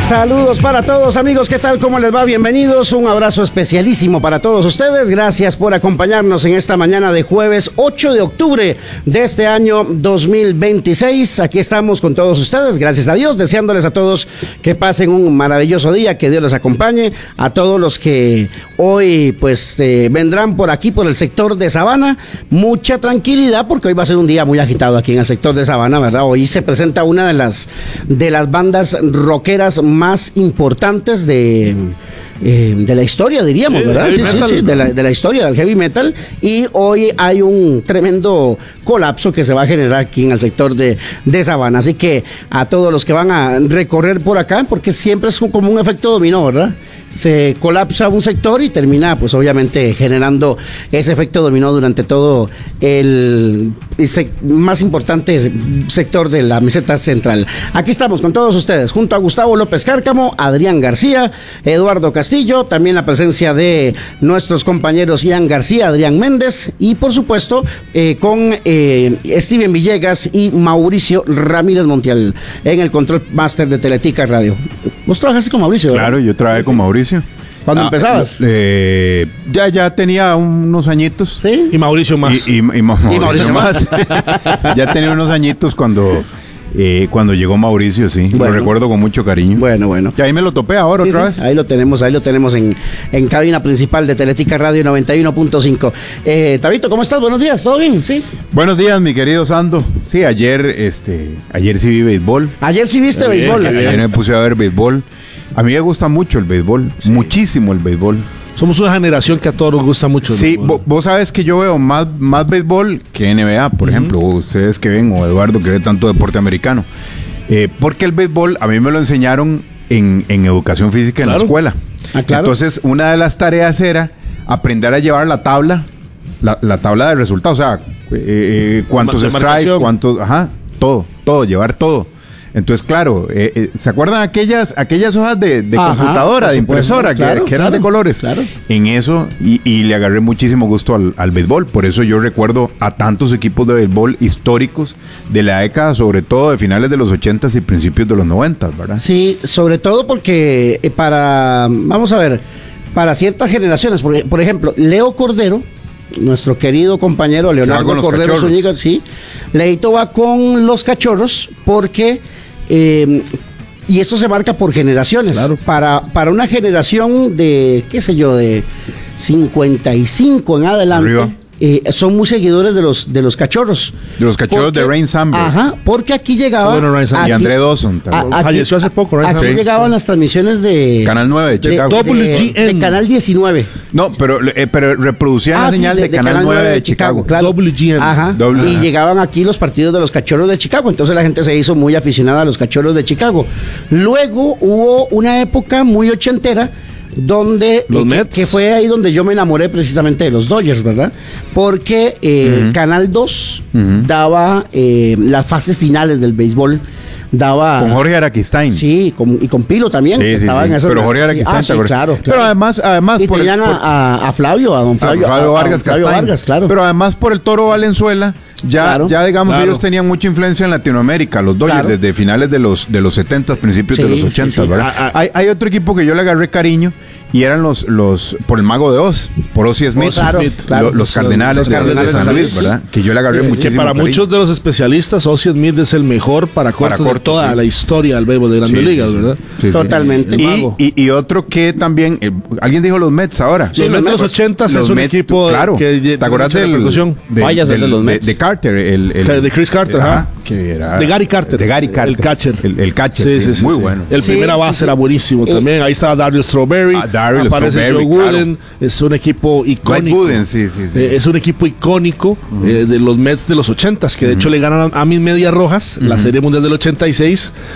Saludos para todos, amigos, ¿qué tal? ¿Cómo les va? Bienvenidos, un abrazo especialísimo para todos ustedes. Gracias por acompañarnos en esta mañana de jueves 8 de octubre de este año 2026. Aquí estamos con todos ustedes, gracias a Dios, deseándoles a todos que pasen un maravilloso día, que Dios les acompañe. A todos los que hoy pues vendrán por aquí, por el sector de Sabana, mucha tranquilidad porque hoy va a ser un día muy agitado aquí en el sector de Sabana, ¿verdad? Hoy se presenta una de las bandas rockeras más importantes de la historia, diríamos, ¿verdad? Sí, de la historia del heavy metal, y hoy hay un tremendo colapso que se va a generar aquí en el sector de Sabana, así que a todos los que van a recorrer por acá, porque siempre es como un efecto dominó, ¿verdad? Se colapsa un sector y termina, pues obviamente, generando ese efecto dominó durante todo el más importante sector de la meseta central. Aquí estamos con todos ustedes, junto a Gustavo López Cárcamo, Adrián García, Eduardo Castillo, también la presencia de nuestros compañeros Ian García, Adrián Méndez, y por supuesto con Steven Villegas y Mauricio Ramírez Montiel en el control master de Teletica Radio. ¿Vos trabajaste con Mauricio? Claro, ¿verdad? yo trabajé con Mauricio. ¿Cuándo empezabas? Ya tenía unos añitos. ¿Sí? Y Mauricio más. Y Mauricio más. Ya tenía unos añitos cuando llegó Mauricio, sí. Bueno, lo recuerdo con mucho cariño. Bueno. Y ahí me lo topé ahora otra vez. Ahí lo tenemos en cabina principal de Teletica Radio 91.5. Tabito, ¿cómo estás? Buenos días, ¿todo bien? Sí. Buenos días, mi querido Sando. Sí, ayer sí vi béisbol. Ayer sí viste béisbol. Ayer me puse a ver béisbol. A mí me gusta mucho el béisbol, muchísimo el béisbol. Somos una generación que a todos nos gusta mucho. Sí, vos sabes que yo veo más béisbol que NBA, por ejemplo. Ustedes que ven, o Eduardo que ve tanto deporte americano. Porque el béisbol a mí me lo enseñaron en educación física en la escuela. Ah, claro. Entonces, una de las tareas era aprender a llevar la tabla de resultados. O sea, cuántos strikes, cuántos... todo, llevar todo. Entonces, claro, ¿se acuerdan aquellas hojas de computadora, de impresora, que eran de colores? Claro. En eso, y le agarré muchísimo gusto al béisbol. Por eso yo recuerdo a tantos equipos de béisbol históricos de la década, sobre todo de finales de los 80s y principios de los 90s, ¿verdad? Sí, sobre todo porque vamos a ver, para ciertas generaciones, porque, por ejemplo, Leo Cordero, nuestro querido compañero Leonardo Cordero Zúñiga, sí, Leito va con los Cachorros porque y esto se marca por generaciones. Claro. Para una generación de, qué sé yo, de 55 en adelante. Arriba. Son muy seguidores de los Cachorros. De los Cachorros de Rain Sandberg. Ajá, porque aquí llegaban... y André Dawson también. Falleció hace poco, Rain Sandberg. Aquí llegaban las transmisiones de... Canal 9 de Chicago. De Canal 19. No, pero reproducían la señal de Canal 9 de Chicago. Claro. WGN. Ajá. Y llegaban aquí los partidos de los Cachorros de Chicago. Entonces la gente se hizo muy aficionada a los Cachorros de Chicago. Luego hubo una época muy ochentera donde que fue ahí donde yo me enamoré precisamente de los Dodgers, ¿verdad? Porque Canal 2 daba las fases finales del béisbol. Con Jorge Araquistain. Sí, y con Pilo también. Sí, en esas, pero Jorge Araquistain. Sí, claro. Pero además y tenían a Flavio, a don Flavio Vargas Castañ. Claro. Pero además por el Toro Valenzuela, ya digamos, ellos tenían mucha influencia en Latinoamérica, los Dodgers, desde finales de los 70s, principios de los 80s, ¿verdad? Hay otro equipo que yo le agarré cariño, y eran los por el Mago de Oz, por Ozzie Smith, los Cardenales de San Luis, ¿verdad? Que yo le agarré muchísimo para cariño. Muchos de los especialistas, Ozzie Smith es el mejor para corto de toda la historia del béisbol de Grandes Ligas, ¿verdad? Sí, totalmente. Y otro que también, alguien dijo los Mets ahora. Sí, los Mets de los 80s es un equipo que ¿te acuerdas de Carter? De Chris Carter, de Gary Carter. El catcher. El catcher, sí, muy bueno. El primera base era buenísimo también. Ahí estaba Daryl Strawberry. Aparece Joe Wooden. Es un equipo icónico. Es un equipo icónico de los Mets de los 80s, que de hecho le ganan a mis Medias Rojas la Serie Mundial del 86